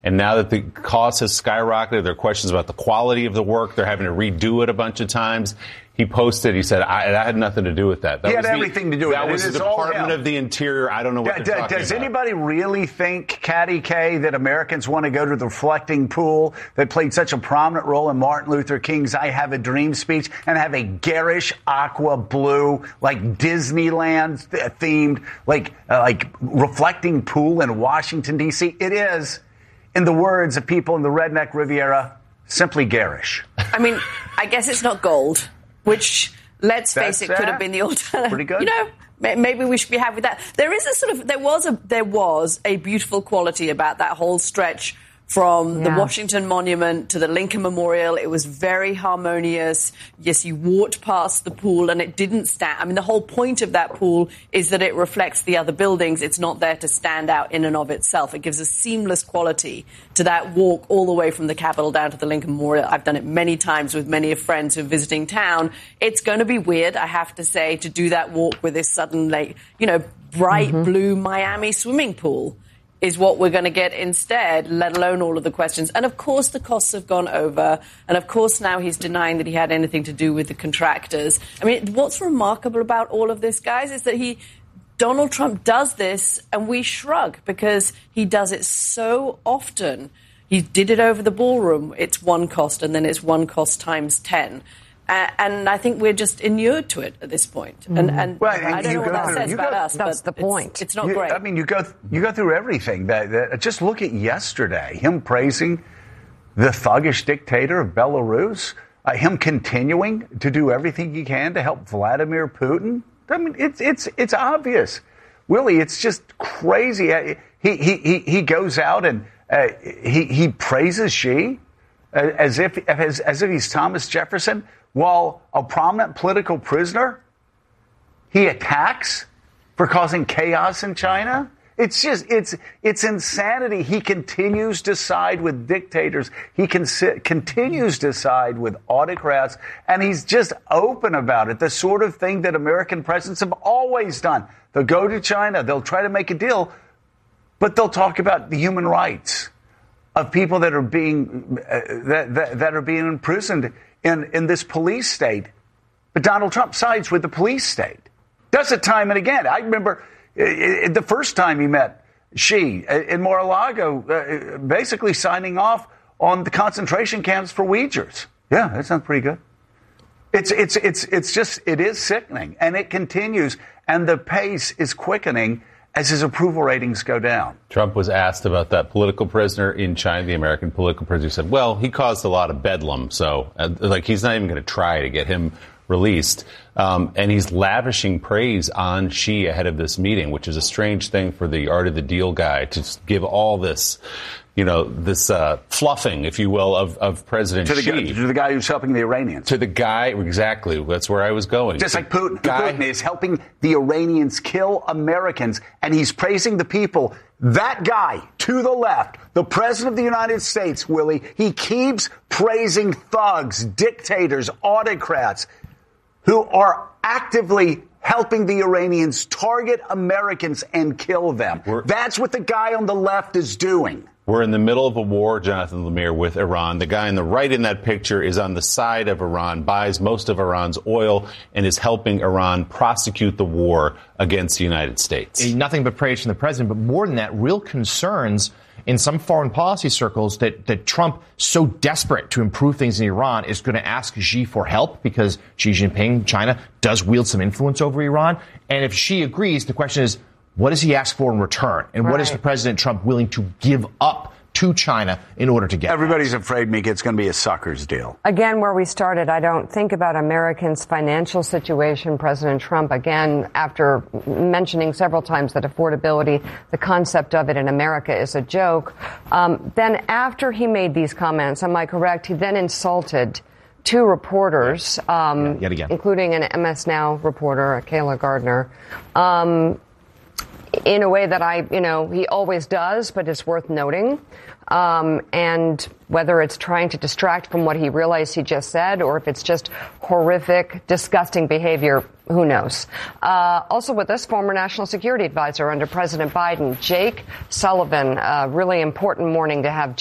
And now that the cost has skyrocketed, there are questions about the quality of the work. They're having to redo it a bunch of times. He posted, he said, I had nothing to do with that. He had everything to do with it. That was the Department of the Interior. I don't know what they're talking about. Does anybody really think, Caddy K, that Americans want to go to the reflecting pool that played such a prominent role in Martin Luther King's I Have a Dream speech and have a garish aqua blue, like Disneyland themed, like reflecting pool in Washington, D.C.? It is, in the words of people in the Redneck Riviera, simply garish. I mean, I guess it's not gold. Which, let's face it, could have been the alternative. Pretty good. You know, maybe we should be happy with that. There is there was a beautiful quality about that whole stretch from the Washington Monument to the Lincoln Memorial. It was very harmonious. Yes, you walked past the pool and it didn't stand. I mean, the whole point of that pool is that it reflects the other buildings. It's not there to stand out in and of itself. It gives a seamless quality to that walk all the way from the Capitol down to the Lincoln Memorial. I've done it many times with many of friends who are visiting town. It's going to be weird, I have to say, to do that walk with this sudden, bright blue Miami swimming pool. Is what we're going to get instead, let alone all of the questions. And, of course, the costs have gone over. And, of course, now he's denying that he had anything to do with the contractors. I mean, what's remarkable about all of this, guys, is that Donald Trump does this and we shrug because he does it so often. He did it over the ballroom. It's one cost and then it's one cost times 10. And I think we're just inured to it at this point. And I don't know what that says about us. That's the point. It's not great. I mean, you go through everything. Just look at yesterday. Him praising the thuggish dictator of Belarus. Him continuing to do everything he can to help Vladimir Putin. I mean, it's obvious. Willie, it's just crazy. He goes out and he praises Xi as if he's Thomas Jefferson. While a prominent political prisoner, he attacks for causing chaos in China. It's just, it's insanity. He continues to side with dictators. He continues to side with autocrats, and he's just open about it. The sort of thing that American presidents have always done. They'll go to China, they'll try to make a deal, but they'll talk about the human rights of people that are being that are being imprisoned in this police state. But Donald Trump sides with the police state. Does it time and again. I remember the first time he met Xi in Mar-a-Lago, basically signing off on the concentration camps for Uyghurs. Yeah, that sounds pretty good. It is sickening, and it continues, and the pace is quickening as his approval ratings go down. Trump was asked about that political prisoner in China, the American political prisoner. He said, well, he caused a lot of bedlam, so he's not even going to try to get him released. And he's lavishing praise on Xi ahead of this meeting, which is a strange thing for the art of the deal guy to just give all this, this fluffing, if you will, of President Xi. To the guy who's helping the Iranians. To the guy, exactly. That's where I was going. Just like Putin. Putin is helping the Iranians kill Americans, and he's praising the people. That guy to the left, the president of the United States, Willie, he keeps praising thugs, dictators, autocrats who are actively helping the Iranians target Americans and kill them. That's what the guy on the left is doing. We're in the middle of a war, Jonathan Lemire, with Iran. The guy on the right in that picture is on the side of Iran, buys most of Iran's oil, and is helping Iran prosecute the war against the United States. Nothing but praise from the president, but more than that, real concerns in some foreign policy circles that Trump, so desperate to improve things in Iran, is going to ask Xi for help because Xi Jinping, China, does wield some influence over Iran. And if Xi agrees, the question is, what does he ask for in return? And what is the President Trump willing to give up to China in order to get Everybody's afraid, Mika, it's going to be a sucker's deal. Again, where we started, I don't think about Americans' financial situation. President Trump, again, after mentioning several times that affordability, the concept of it in America is a joke. Then after he made these comments, am I correct, he then insulted two reporters, yet again, including an MS Now reporter, Kayla Gardner, in a way that he always does, but it's worth noting. And whether it's trying to distract from what he realized he just said, or if it's just horrific, disgusting behavior, who knows? Also with us, former National Security Advisor under President Biden, Jake Sullivan. Really important morning to have